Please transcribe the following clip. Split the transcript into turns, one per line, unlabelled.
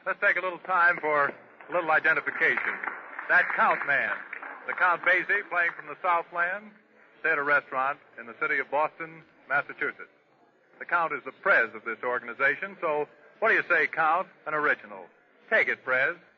Let's take a little time for a little identification. That Count man, the Count Basie, playing from the Southland, stay at a restaurant in the city of Boston, Massachusetts. The Count is the Prez of this organization, so what do you say, Count? An original. Take it, Prez.